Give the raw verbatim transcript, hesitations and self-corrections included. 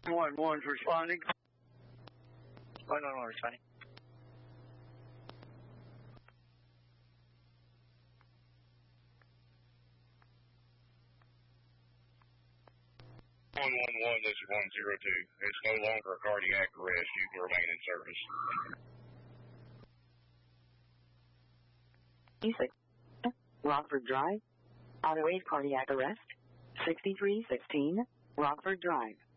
One one's responding. One one one responding. One one one. This is one zero two. It's no longer a cardiac arrest. You can remain in service. E six. Rockford Drive. Auto eight cardiac arrest. sixty-three sixteen. Rockford Drive.